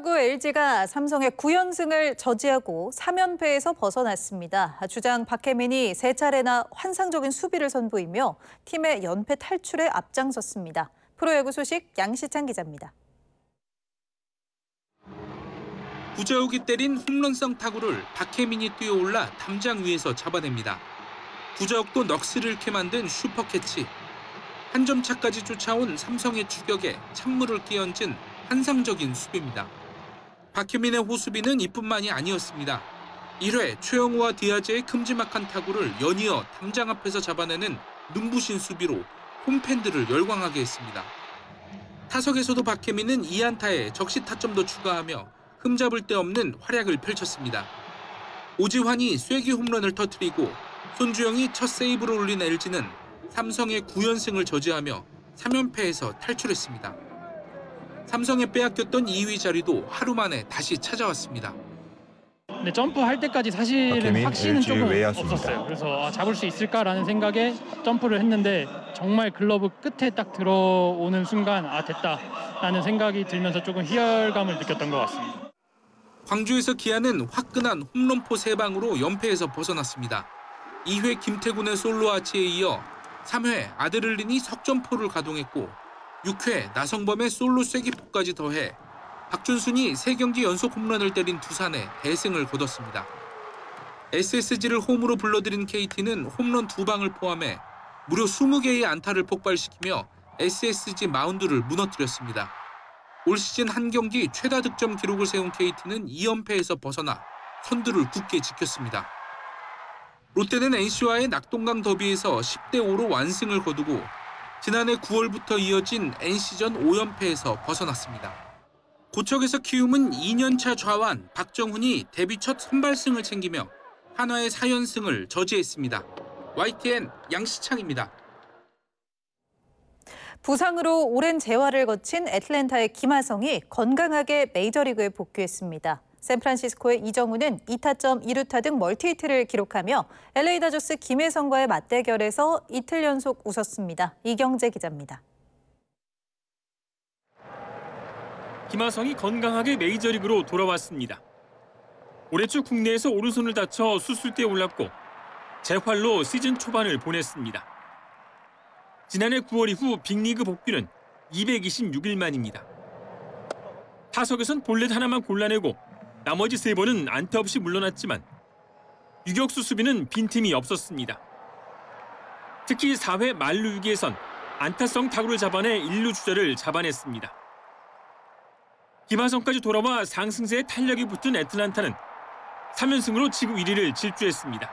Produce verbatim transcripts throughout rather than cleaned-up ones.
프로야구 엘지가 삼성의 구 연승을 저지하고 삼 연패에서 벗어났습니다. 주장 박혜민이 세 차례나 환상적인 수비를 선보이며 팀의 연패 탈출에 앞장섰습니다. 프로야구 소식 양시찬 기자입니다. 구자욱이 때린 홈런성 타구를 박혜민이 뛰어올라 담장 위에서 잡아냅니다. 구자욱도 넋을 잃게 만든 슈퍼캐치. 한 점 차까지 쫓아온 삼성의 추격에 찬물을 끼얹은 환상적인 수비입니다. 박혜민의 호수비는 이뿐만이 아니었습니다. 일 회 최영우와 디아즈의 큼지막한 타구를 연이어 담장 앞에서 잡아내는 눈부신 수비로 홈팬들을 열광하게 했습니다. 타석에서도 박혜민은 이 안타에 적시 타점도 추가하며 흠잡을 데 없는 활약을 펼쳤습니다. 오지환이 쐐기 홈런을 터뜨리고 손주영이 첫 세이브를 올린 엘지는 삼성의 구 연승을 저지하며 삼 연패에서 탈출했습니다. 삼성에 빼앗겼던 이 위 자리도 하루 만에 다시 찾아왔습니다. 근데 점프할 때까지 사실은 확신은 조금 외야수입니다. 없었어요. 그래서 아, 잡을 수 있을까라는 생각에 점프를 했는데 정말 글러브 끝에 딱 들어오는 순간 아 됐다라는 생각이 들면서 조금 희열감을 느꼈던 것 같습니다. 광주에서 기아는 화끈한 홈런포 세 방으로 연패에서 벗어났습니다. 이 회 김태군의 솔로 아치에 이어 삼 회 아드를린이 석점포를 가동했고 육 회 나성범의 솔로 쐐기포까지 더해 박준순이 세 경기 연속 홈런을 때린 두산에 대승을 거뒀습니다. 에스에스지를 홈으로 불러들인 케이티는 홈런 두 방을 포함해 무려 스무 개의 안타를 폭발시키며 에스에스지 마운드를 무너뜨렸습니다. 올 시즌 한 경기 최다 득점 기록을 세운 케이티는 이 연패에서 벗어나 선두를 굳게 지켰습니다. 롯데는 엔씨와의 낙동강 더비에서 십 대 오로 완승을 거두고 지난해 구월부터 이어진 엔씨전 오 연패에서 벗어났습니다. 고척에서 키움은 이 년차 좌완 박정훈이 데뷔 첫 선발승을 챙기며 한화의 사 연승을 저지했습니다. 와이티엔 양시창입니다. 부상으로 오랜 재활을 거친 애틀랜타의 김하성이 건강하게 메이저리그에 복귀했습니다. 샌프란시스코의 이정우는 이 타점 이 루타 등 멀티히트를 기록하며 엘에이 다저스 김혜성과의 맞대결에서 이틀 연속 웃었습니다. 이경재 기자입니다. 김하성이 건강하게 메이저리그로 돌아왔습니다. 올해 초 국내에서 오른손을 다쳐 수술대에 올랐고 재활로 시즌 초반을 보냈습니다. 지난해 구월 이후 빅리그 복귀는 이백이십육 일 만입니다. 타석에선 볼넷 하나만 골라내고 나머지 세 번은 안타 없이 물러났지만 유격수 수비는 빈틈이 없었습니다. 특히 사 회 만루 위기에선 안타성 타구를 잡아내 일 루 주자를 잡아냈습니다. 김하성까지 돌아와 상승세에 탄력이 붙은 애틀랜타는 삼 연승으로 지구 일 위를 질주했습니다.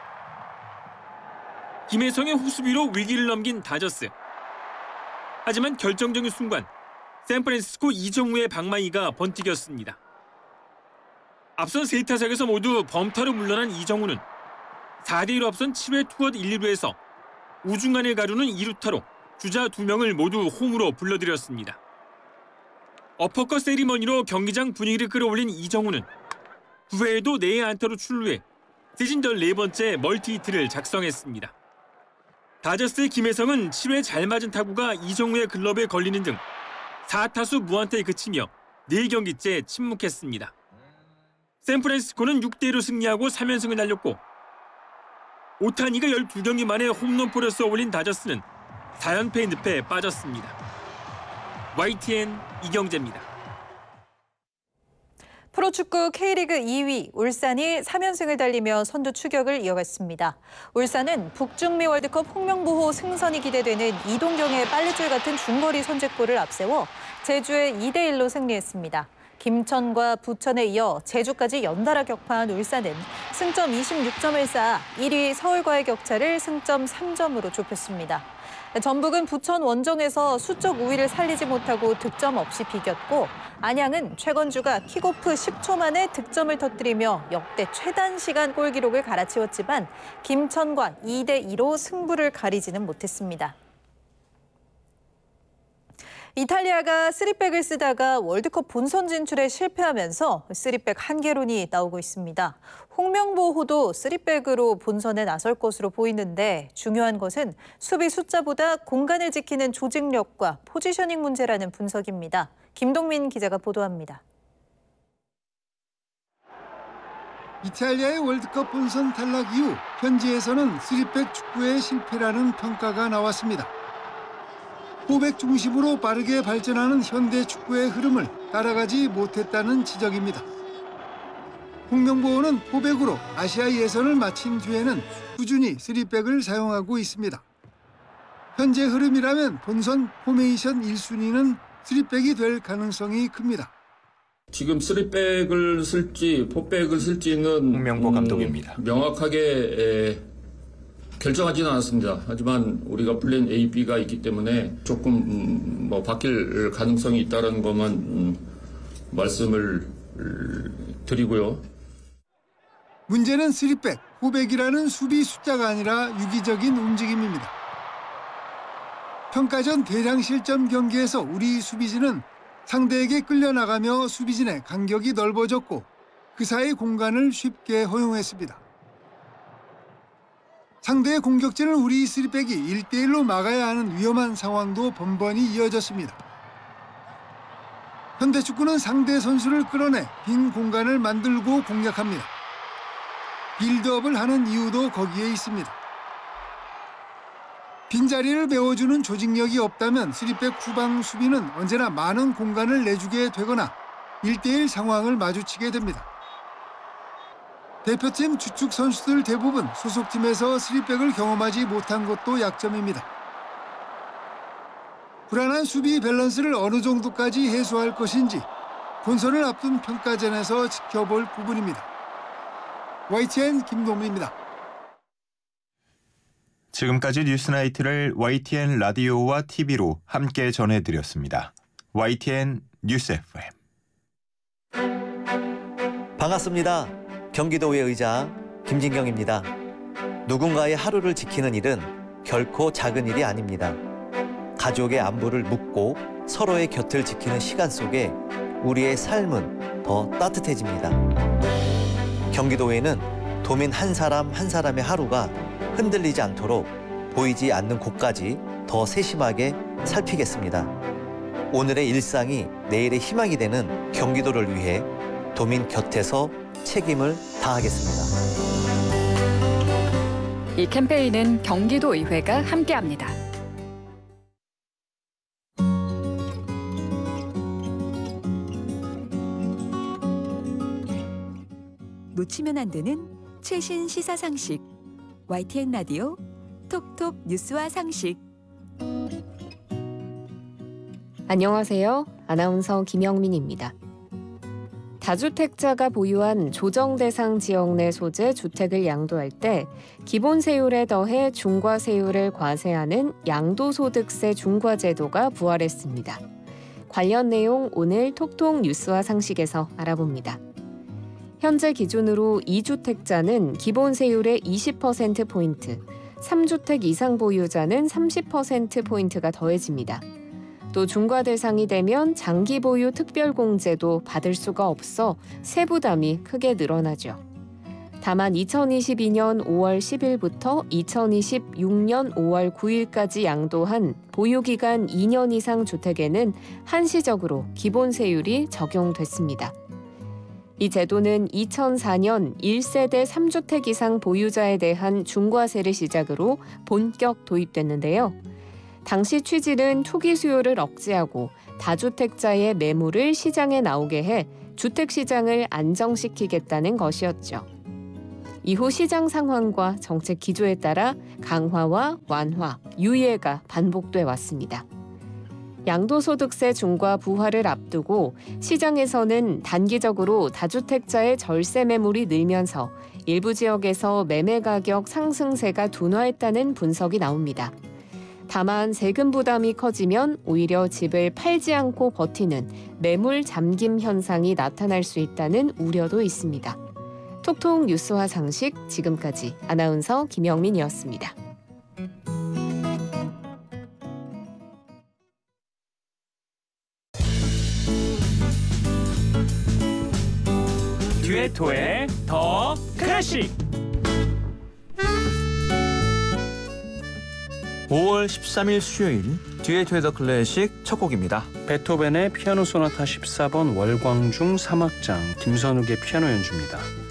김혜성의 호수비로 위기를 넘긴 다저스. 하지만 결정적인 순간 샌프란시스코 이정우의 방망이가 번뜩였습니다. 앞선 세 타석에서 모두 범타로 물러난 이정우는 사 대 일로 앞선 칠 회 투아웃 일, 이 루에서 우중간을 가르는 이 루타로 주자 두 명을 모두 홈으로 불러들였습니다. 어퍼컷 세리머니로 경기장 분위기를 끌어올린 이정우는 구 회에도 네 안타로 출루해 시즌 네 번째 멀티히트를 작성했습니다. 다저스의 김혜성은 칠 회 잘 맞은 타구가 이정우의 글러브에 걸리는 등 사 타수 무안타에 그치며 네 경기째 침묵했습니다. 샌프란시스코는 육 대 이로 승리하고 삼 연승을 날렸고 오타니가 열두 경기 만에 홈런포를 쏘아올린 다저스는 사 연패의 늪에 빠졌습니다. 와이티엔 이경재입니다. 프로축구 K리그 이 위 울산이 삼 연승을 달리며 선두 추격을 이어갔습니다. 울산은 북중미 월드컵 홍명보호 승선이 기대되는 이동경의 빨래줄 같은 중거리 선제골을 앞세워 제주에 이 대 일로 승리했습니다. 김천과 부천에 이어 제주까지 연달아 격파한 울산은 승점 이십육 점을 쌓아 일 위 서울과의 격차를 승점 삼 점으로 좁혔습니다. 전북은 부천 원정에서 수적 우위를 살리지 못하고 득점 없이 비겼고 안양은 최건주가 킥오프 십 초 만에 득점을 터뜨리며 역대 최단 시간 골 기록을 갈아치웠지만 김천과 이 대 이로 승부를 가리지는 못했습니다. 이탈리아가 쓰리백을 쓰다가 월드컵 본선 진출에 실패하면서 쓰리백 한계론이 나오고 있습니다. 홍명보호도 쓰리백으로 본선에 나설 것으로 보이는데 중요한 것은 수비 숫자보다 공간을 지키는 조직력과 포지셔닝 문제라는 분석입니다. 김동민 기자가 보도합니다. 이탈리아의 월드컵 본선 탈락 이후 현지에서는 쓰리백 축구의 실패라는 평가가 나왔습니다. 포백 중심으로 빠르게 발전하는 현대 축구의 흐름을 따라가지 못했다는 지적입니다. 홍명보는 포백으로 아시아 예선을 마친 뒤에는 꾸준히 쓰리백을 사용하고 있습니다. 현재 흐름이라면 본선 포메이션 일 순위는 쓰리백이 될 가능성이 큽니다. 지금 쓰리백을 쓸지 포백을 쓸지는 홍명보 감독입니다. 음, 명확하게 에, 결정하지는 않았습니다. 하지만 우리가 플랜 A, B가 있기 때문에 조금 음, 뭐 바뀔 가능성이 있다는 것만 음, 말씀을 음, 드리고요. 문제는 쓰리백, 포백이라는 수비 숫자가 아니라 유기적인 움직임입니다. 평가전 대량 실점 경기에서 우리 수비진은 상대에게 끌려나가며 수비진의 간격이 넓어졌고 그 사이 공간을 쉽게 허용했습니다. 상대의 공격진을 우리 쓰리백이 일 대 일로 막아야 하는 위험한 상황도 번번이 이어졌습니다. 현대축구는 상대 선수를 끌어내 빈 공간을 만들고 공략합니다. 빌드업을 하는 이유도 거기에 있습니다. 빈자리를 메워주는 조직력이 없다면 쓰리백 후방 수비는 언제나 많은 공간을 내주게 되거나 일 대 일 상황을 마주치게 됩니다. 대표팀 주축 선수들 대부분 소속팀에서 쓰리백을 경험하지 못한 것도 약점입니다. 불안한 수비 밸런스를 어느 정도까지 해소할 것인지 본선을 앞둔 평가전에서 지켜볼 부분입니다. 와이티엔 김동민입니다. 지금까지 뉴스나이트를 와이티엔 라디오와 티비로 함께 전해드렸습니다. 와이티엔 뉴스 에프엠. 반갑습니다. 경기도의 의장 김진경입니다. 누군가의 하루를 지키는 일은 결코 작은 일이 아닙니다. 가족의 안부를 묻고 서로의 곁을 지키는 시간 속에 우리의 삶은 더 따뜻해집니다. 경기도에는 도민 한 사람 한 사람의 하루가 흔들리지 않도록 보이지 않는 곳까지 더 세심하게 살피겠습니다. 오늘의 일상이 내일의 희망이 되는 경기도를 위해 도민 곁에서 책임을 다하겠습니다. 이 캠페인은 경기도의회가 함께합니다. 놓치면 안 되는 최신 시사 상식. 와이티엔 라디오 톡톡 뉴스와 상식. 안녕하세요. 아나운서 김영민입니다. 다주택자가 보유한 조정대상 지역 내 소재 주택을 양도할 때 기본세율에 더해 중과세율을 과세하는 양도소득세 중과제도가 부활했습니다. 관련 내용 오늘 톡톡 뉴스와 상식에서 알아봅니다. 현재 기준으로 이 주택자는 기본세율의 이십 퍼센트 포인트, 삼 주택 이상 보유자는 삼십 퍼센트 포인트가 더해집니다. 또 중과 대상이 되면 장기 보유 특별공제도 받을 수가 없어 세부담이 크게 늘어나죠. 다만 이천이십이 년 오월 십일부터 이천이십육 년 오월 구일까지 양도한 보유기간 이 년 이상 주택에는 한시적으로 기본세율이 적용됐습니다. 이 제도는 이천사 년 일 세대 삼 주택 이상 보유자에 대한 중과세를 시작으로 본격 도입됐는데요. 당시 취지는 투기 수요를 억제하고 다주택자의 매물을 시장에 나오게 해 주택시장을 안정시키겠다는 것이었죠. 이후 시장 상황과 정책 기조에 따라 강화와 완화, 유예가 반복돼 왔습니다. 양도소득세 중과 부활을 앞두고 시장에서는 단기적으로 다주택자의 절세 매물이 늘면서 일부 지역에서 매매 가격 상승세가 둔화했다는 분석이 나옵니다. 다만 세금 부담이 커지면 오히려 집을 팔지 않고 버티는 매물 잠김 현상이 나타날 수 있다는 우려도 있습니다. 톡톡 뉴스와 상식, 지금까지 아나운서 김영민이었습니다. 듀에토의 더 클래식. 오월 십삼일 수요일 듀에토의 더 클래식 첫 곡입니다. 베토벤의 피아노 소나타 십사 번 월광중 삼 악장 김선욱의 피아노 연주입니다.